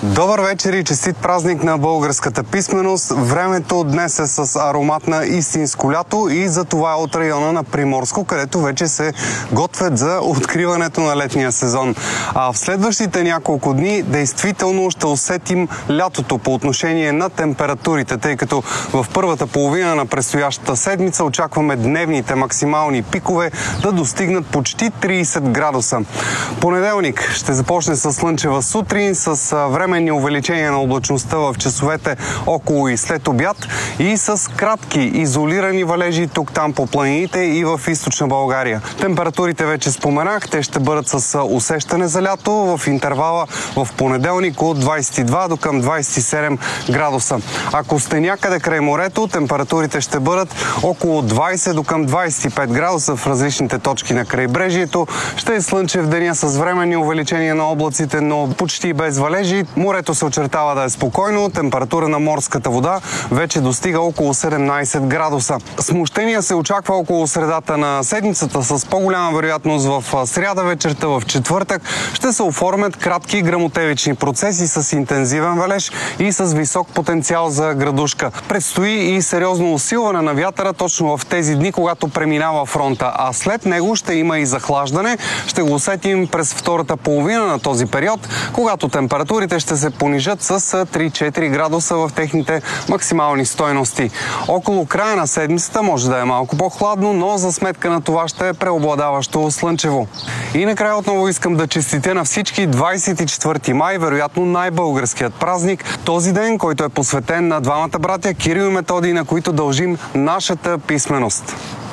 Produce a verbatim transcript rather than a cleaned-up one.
Добър вечер и честит празник на българската писменост. Времето днес е с аромат на истинско лято и за това е от района на Приморско, където вече се готвят за откриването на летния сезон. А в следващите няколко дни действително ще усетим лятото по отношение на температурите, тъй като в първата половина на предстоящата седмица очакваме дневните максимални пикове да достигнат почти трийсет градуса. Понеделник ще започне с слънчева сутрин, с временни увеличения на облачността в часовете около и след обяд и с кратки изолирани валежи тук-там по планините и в източна България. Температурите вече споменах, те ще бъдат с усещане за лято в интервала в понеделник от двайсет и два до към двайсет и седем градуса. Ако сте някъде край морето, температурите ще бъдат около двайсет до към двайсет и пет градуса в различните точки на крайбрежието. Ще е слънчев деня с временни увеличения на облаците, но почти без валежи. Морето се очертава да е спокойно, температура на морската вода вече достига около седемнайсет градуса. Смущения се очаква около средата на седмицата, с по-голяма вероятност в сряда вечерта, в четвъртък ще се оформят кратки гръмотевични процеси с интензивен валеж и с висок потенциал за градушка. Предстои и сериозно усилване на вятъра точно в тези дни, когато преминава фронта, а след него ще има и захлаждане. Ще го усетим през втората половина на този период, когато температурите ще се понижат с три-четири градуса в техните максимални стойности. Около края на седмицата може да е малко по-хладно, но за сметка на това ще е преобладаващо слънчево. И накрая отново искам да честитя на всички двайсет и четвърти май, вероятно най-българският празник. Този ден, който е посветен на двамата братя Кирил и Методий, на които дължим нашата писменост.